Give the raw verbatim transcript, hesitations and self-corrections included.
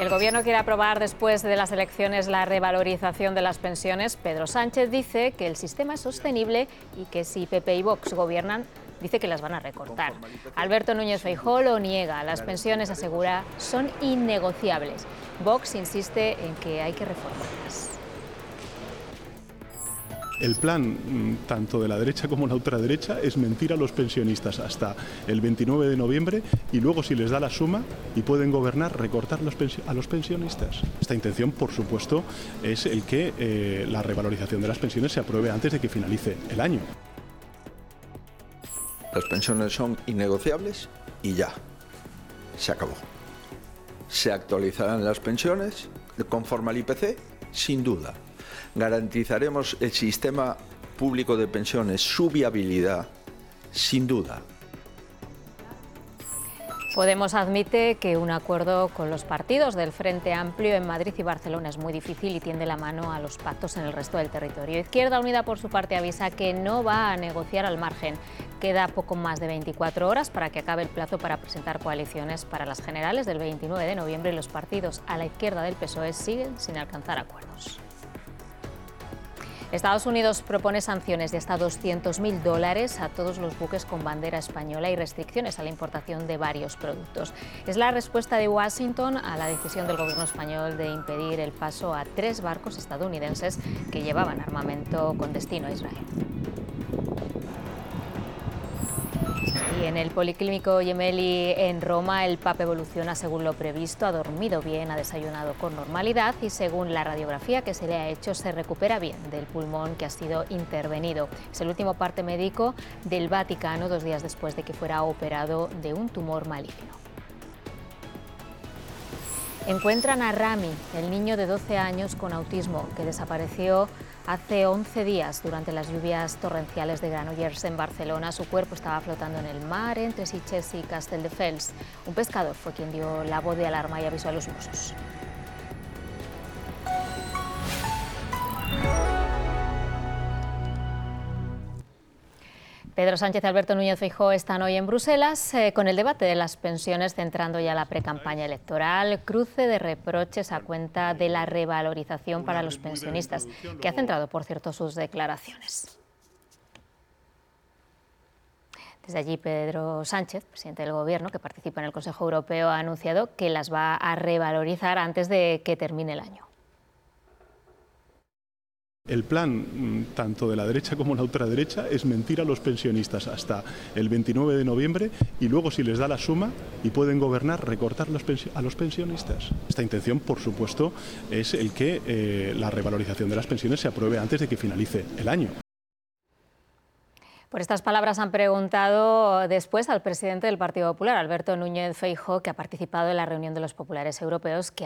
El Gobierno quiere aprobar después de las elecciones la revalorización de las pensiones. Pedro Sánchez dice que el sistema es sostenible y que si P P y Vox gobiernan, dice que las van a recortar. Alberto Núñez Feijóo lo niega. Las pensiones, asegura, son innegociables. Vox insiste en que hay que reformarlas. El plan, tanto de la derecha como la ultraderecha, es mentir a los pensionistas hasta el veintinueve de noviembre y luego, si les da la suma y pueden gobernar, recortar los a los pensionistas. Esta intención, por supuesto, es el que eh, la revalorización de las pensiones se apruebe antes de que finalice el año. Las pensiones son innegociables y ya, se acabó. Se actualizarán las pensiones conforme al I P C, sin duda. Garantizaremos el sistema público de pensiones, su viabilidad, sin duda. Podemos admite que un acuerdo con los partidos del Frente Amplio en Madrid y Barcelona es muy difícil y tiende la mano a los pactos en el resto del territorio. Izquierda Unida, por su parte, avisa que no va a negociar al margen. Queda poco más de veinticuatro horas para que acabe el plazo para presentar coaliciones para las generales del veintinueve de noviembre y los partidos a la izquierda del P S O E siguen sin alcanzar acuerdos. Estados Unidos propone sanciones de hasta doscientos mil dólares a todos los buques con bandera española y restricciones a la importación de varios productos. Es la respuesta de Washington a la decisión del gobierno español de impedir el paso a tres barcos estadounidenses que llevaban armamento con destino a Israel. Y en el Policlínico Gemelli en Roma, el Papa evoluciona según lo previsto, ha dormido bien, ha desayunado con normalidad y según la radiografía que se le ha hecho se recupera bien del pulmón que ha sido intervenido. Es el último parte médico del Vaticano dos días después de que fuera operado de un tumor maligno. Encuentran a Rami, el niño de doce años con autismo que desapareció hace once días durante las lluvias torrenciales de Granollers en Barcelona. Su cuerpo estaba flotando en el mar entre Sitges y Castelldefels. Un pescador fue quien dio la voz de alarma y avisó a los Mossos. Pedro Sánchez y Alberto Núñez Feijóo están hoy en Bruselas eh, con el debate de las pensiones, centrando ya la precampaña electoral. Cruce de reproches a cuenta de la revalorización para los pensionistas, que ha centrado, por cierto, sus declaraciones. Desde allí, Pedro Sánchez, presidente del Gobierno, que participa en el Consejo Europeo, ha anunciado que las va a revalorizar antes de que termine el año. El plan, tanto de la derecha como la ultraderecha, es mentir a los pensionistas hasta el veintinueve de noviembre y luego, si les da la suma y pueden gobernar, recortar los a los pensionistas. Esta intención, por supuesto, es el que eh, la revalorización de las pensiones se apruebe antes de que finalice el año. Por estas palabras han preguntado después al presidente del Partido Popular, Alberto Núñez Feijóo, que ha participado en la reunión de los populares europeos, que